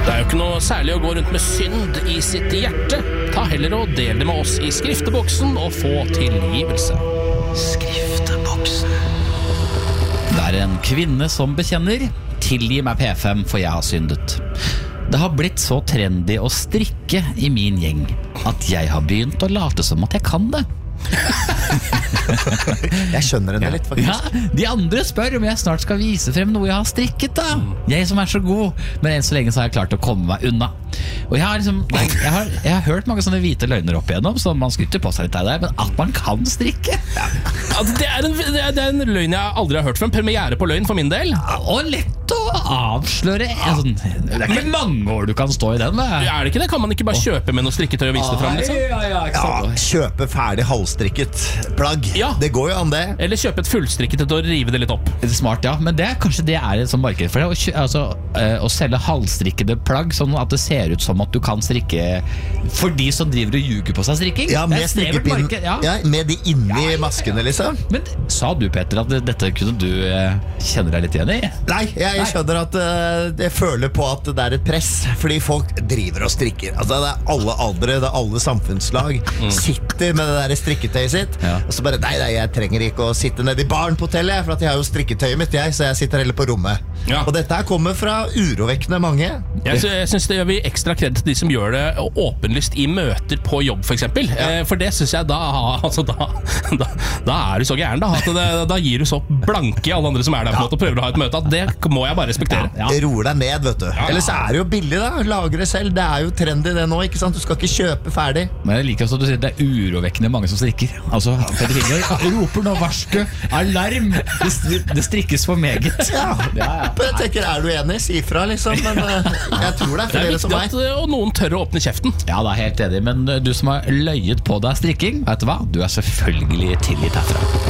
Det er jo ikke noe særlig å gå rundt med synd i sitt hjerte. Ta heller og del det med oss i skrifteboksen og få tilgivelse. Skrifteboksen. Det er en kvinne som bekjenner: tilgi meg P5, for jeg har syndet. Det har blitt så trendy å strikke i min gjeng at jeg har begynt å late som at jeg kan det. Jeg skjønner henne litt, faktisk. Ja, de andre spør om jeg snart skal vise frem noe jeg har strikket da. Jeg som er så god. Men enn så lenge så har jeg klart å komme meg unna. Og jeg har hørt mange sånne hvite løgner opp igjennom, så man skrytter på seg litt av det, men at man kan strikke, Det er en løgn jeg aldri har hørt fra. En premiere på løgn for min del. og lett å avsløre. Det er ikke mange år du kan stå i den. Er det ikke det? Kan man ikke bare kjøpe med noe strikketøy og vise det frem, liksom? Ja, kjøpe ferdig halvstrikket plagg. Ja. Det går jo an det. Eller kjøpe et fullstrikket og rive det litt opp. Smart, ja, men kanskje det er et sånt marked for det å selge halvstrikkede plagg, sånn at det ser ut som at du kan strikke for de som driver og ljuger på seg strikking. Ja, med strikkepinn. Ja. Ja, med de inni maskene, liksom. Men sa du, Peter, at dette kunne du kjenne deg litt igjen i? Nei, jeg skjønner at jeg føler på at det er et press, fordi folk driver og strikker. Altså, det er alle aldre, det er alle samfunnslag sitter med det der strikketøyet sitt, og så bare, nei, jeg trenger ikke å sitte nede i baren på hotellet, for at jeg har jo strikketøyet mitt, så jeg sitter heller på rommet. Ja. Og dette her kommer fra urovekkende mange. Jeg synes det gjør vi ekstra kred til de som gjør det åpenlyst i møter på jobb, for eksempel. For det synes jeg da er du så gæren, da. Da gir du så blanke i alle andre som er der på en måte og prøver å ha et møte, at det må jeg bare respektere. Det roer deg ned, vet du. Ellers er det jo billig, da. Lager det selv. Det er jo trendy det nå, ikke sant? Du skal ikke kjøpe ferdig. Men jeg liker også at du sier det er urovekkende mange som strikker. Altså, Peter Hilger roper nå varsku, alarm, det strikkes for meget. Ja. Jeg tenker, er du enig? Si fra, liksom. Men jeg tror det er Det er flere som viktig meg. at noen tør å åpne kjeften. Ja, da er helt enig, men du som har løyet på deg strikking, vet du hva? Du er selvfølgelig tilgitt herfra.